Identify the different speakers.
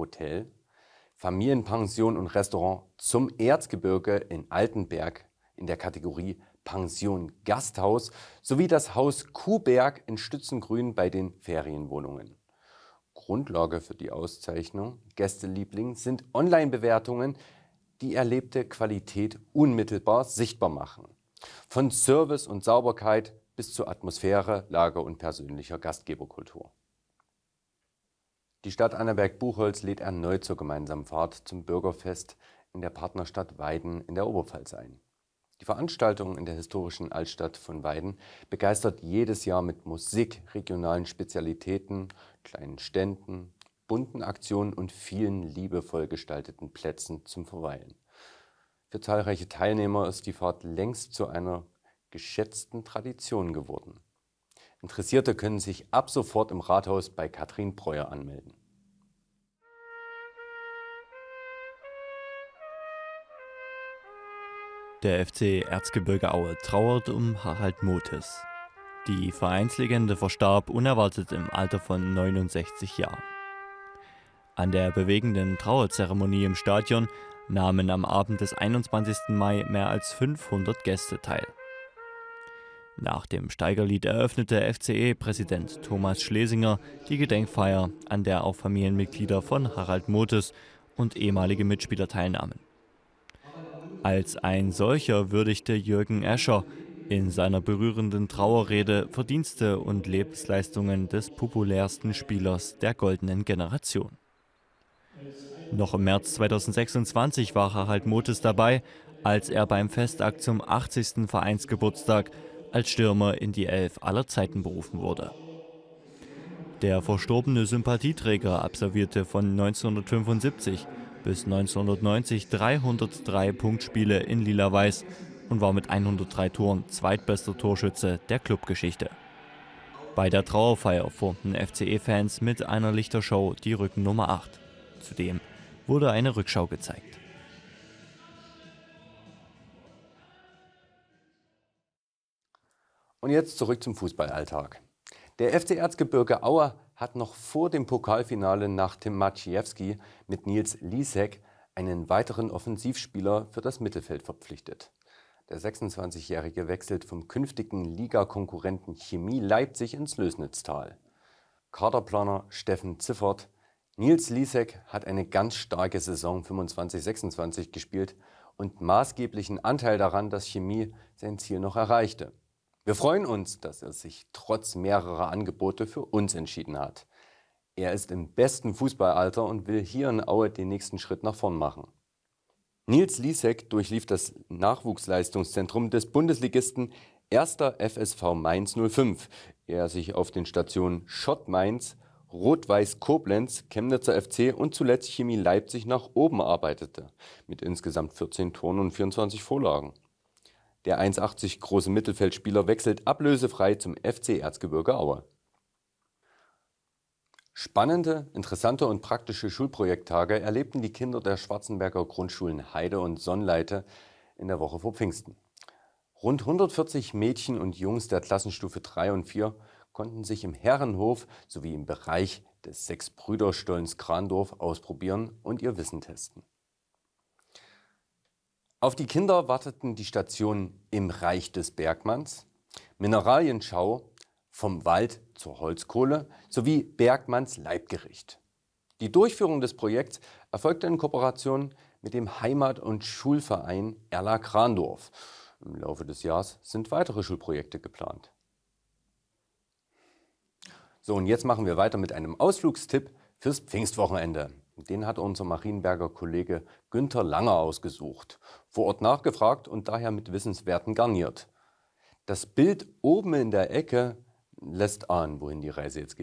Speaker 1: Hotel, Familienpension und Restaurant zum Erzgebirge in Altenberg in der Kategorie Pension Gasthaus sowie das Haus Kuhberg in Stützengrün bei den Ferienwohnungen. Grundlage für die Auszeichnung Gästeliebling sind Online-Bewertungen, die erlebte Qualität unmittelbar sichtbar machen. Von Service und Sauberkeit bis zur Atmosphäre, Lage und persönlicher Gastgeberkultur. Die Stadt Annaberg-Buchholz lädt erneut zur gemeinsamen Fahrt zum Bürgerfest in der Partnerstadt Weiden in der Oberpfalz ein. Die Veranstaltung in der historischen Altstadt von Weiden begeistert jedes Jahr mit Musik, regionalen Spezialitäten, kleinen Ständen, bunten Aktionen und vielen liebevoll gestalteten Plätzen zum Verweilen. Für zahlreiche Teilnehmer ist die Fahrt längst zu einer geschätzten Tradition geworden. Interessierte können sich ab sofort im Rathaus bei Katrin Breuer anmelden.
Speaker 2: Der FC Erzgebirge Aue trauert um Harald Motes. Die Vereinslegende verstarb unerwartet im Alter von 69 Jahren. An der bewegenden Trauerzeremonie im Stadion nahmen am Abend des 21. Mai mehr als 500 Gäste teil. Nach dem Steigerlied eröffnete FCE-Präsident Thomas Schlesinger die Gedenkfeier, an der auch Familienmitglieder von Harald Motes und ehemalige Mitspieler teilnahmen. Als ein solcher würdigte Jürgen Escher in seiner berührenden Trauerrede Verdienste und Lebensleistungen des populärsten Spielers der goldenen Generation. Noch im März 2026 war Harald Motes dabei, als er beim Festakt zum 80. Vereinsgeburtstag als Stürmer in die Elf aller Zeiten berufen wurde. Der verstorbene Sympathieträger absolvierte von 1975 bis 1990 303 Punktspiele in Lila-Weiß und war mit 103 Toren zweitbester Torschütze der Clubgeschichte. Bei der Trauerfeier formten FCE-Fans mit einer Lichtershow die Rückennummer 8. Zudem wurde eine Rückschau gezeigt.
Speaker 1: Und jetzt zurück zum Fußballalltag. Der FC Erzgebirge Aue hat noch vor dem Pokalfinale nach Tim Maciejewski mit Nils Lisek einen weiteren Offensivspieler für das Mittelfeld verpflichtet. Der 26-Jährige wechselt vom künftigen Ligakonkurrenten Chemie Leipzig ins Lößnitztal. Kaderplaner Steffen Ziffert: Nils Lisek hat eine ganz starke Saison 25/26 gespielt und maßgeblichen Anteil daran, dass Chemie sein Ziel noch erreichte. Wir freuen uns, dass er sich trotz mehrerer Angebote für uns entschieden hat. Er ist im besten Fußballalter und will hier in Aue den nächsten Schritt nach vorn machen. Nils Lisek durchlief das Nachwuchsleistungszentrum des Bundesligisten 1. FSV Mainz 05, ehe er sich auf den Stationen Schott Mainz, Rot-Weiß Koblenz, Chemnitzer FC und zuletzt Chemie Leipzig nach oben arbeitete, mit insgesamt 14 Toren und 24 Vorlagen. Der 1,80 große Mittelfeldspieler wechselt ablösefrei zum FC Erzgebirge Aue. Spannende, interessante und praktische Schulprojekttage erlebten die Kinder der Schwarzenberger Grundschulen Heide und Sonnleite in der Woche vor Pfingsten. Rund 140 Mädchen und Jungs der Klassenstufe 3 und 4 konnten sich im Herrenhof sowie im Bereich des Sechs-Brüder-Stollens Krandorf ausprobieren und ihr Wissen testen. Auf die Kinder warteten die Stationen Im Reich des Bergmanns, Mineralienschau, Vom Wald zur Holzkohle sowie Bergmanns Leibgericht. Die Durchführung des Projekts erfolgte in Kooperation mit dem Heimat- und Schulverein Erla Krandorf. Im Laufe des Jahres sind weitere Schulprojekte geplant. So, und jetzt machen wir weiter mit einem Ausflugstipp fürs Pfingstwochenende. Den hat unser Marienberger Kollege Günther Langer ausgesucht, vor Ort nachgefragt und daher mit Wissenswerten garniert. Das Bild oben in der Ecke lässt ahnen, wohin die Reise jetzt geht.